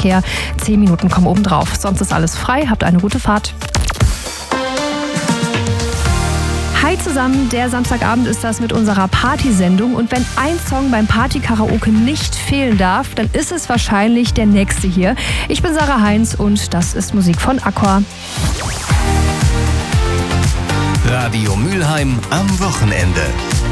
Verkehr. 10 Minuten kommen obendrauf. Sonst ist alles frei. Habt eine gute Fahrt. Hi zusammen, der Samstagabend ist das mit unserer Partysendung und wenn ein Song beim Party-Karaoke nicht fehlen darf, dann ist es wahrscheinlich der nächste hier. Ich bin Sarah Heinz und das ist Musik von Aqua. Radio Mülheim am Wochenende.